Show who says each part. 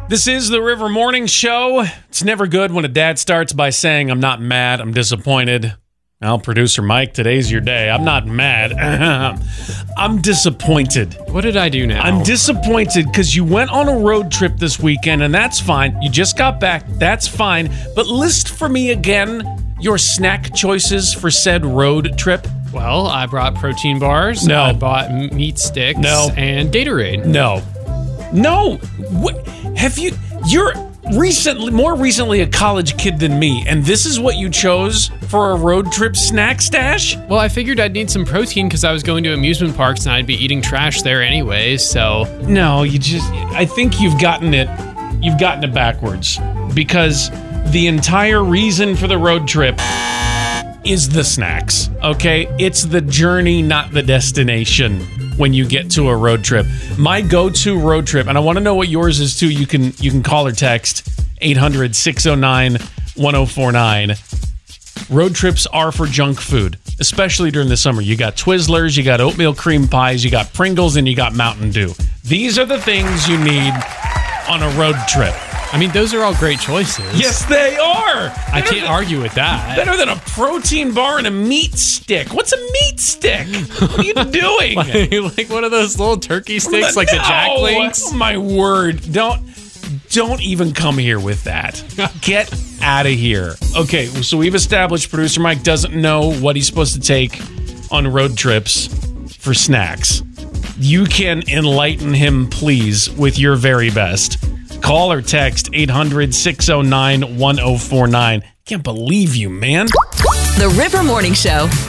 Speaker 1: This is the River Morning Show. It's never good when a dad starts by saying, I'm not mad, I'm disappointed. Well, producer Mike, today's your day. I'm not mad. I'm disappointed.
Speaker 2: What did I do now?
Speaker 1: I'm disappointed because you went on a road trip this weekend, and that's fine. You just got back. That's fine. But list for me again your snack choices for said road trip.
Speaker 2: Well, I brought protein bars.
Speaker 1: No.
Speaker 2: I bought meat sticks.
Speaker 1: No.
Speaker 2: And Gatorade.
Speaker 1: No. What have you? You're more recently a college kid than me, and this is what you chose for a road trip snack stash?
Speaker 2: Well, I figured I'd need some protein because I was going to amusement parks and I'd be eating trash there anyways, so...
Speaker 1: No, I think you've gotten it backwards, because the entire reason for the road trip is the snacks, okay? It's the journey, not the destination when you get to a road trip. My go-to road trip, and I want to know what yours is too, you can call or text 800-609-1049. Road trips are for junk food, especially during the summer. You got Twizzlers, you got oatmeal cream pies, you got Pringles, and you got Mountain Dew. These are the things you need on a road trip.
Speaker 2: I mean, those are all great choices.
Speaker 1: Yes, they are.
Speaker 2: I can't argue with that.
Speaker 1: Better than a protein bar and a meat stick. What's a meat stick? What are you doing?
Speaker 2: like one of those little turkey sticks, like the Jack Links?
Speaker 1: Oh, my word. Don't even come here with that. Get out of here. Okay, so we've established producer Mike doesn't know what he's supposed to take on road trips for snacks. You can enlighten him, please, with your very best. Call or text 800-609-1049. Can't believe you, man.
Speaker 3: The River Morning Show.